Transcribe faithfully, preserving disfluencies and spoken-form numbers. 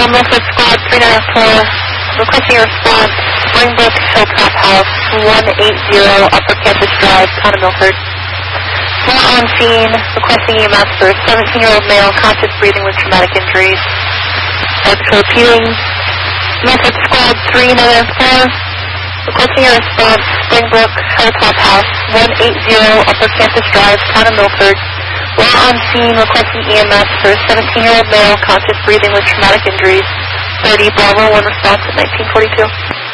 Milford Squad three nine four, requesting a response, Springbrook Hilltop House, one eighty Upper Campus Drive, Town of Milford. Now on scene, requesting E M S for a seventeen-year-old male, conscious breathing with traumatic injuries. Thanks for repeating. Milford Squad three nine four, requesting a response, Springbrook Hilltop House, one eighty Upper Campus Drive, Town of Milford. Law on scene, requesting E M S for a seventeen-year-old male, conscious breathing with traumatic injuries. thirty Bravo, one response at nineteen forty-two.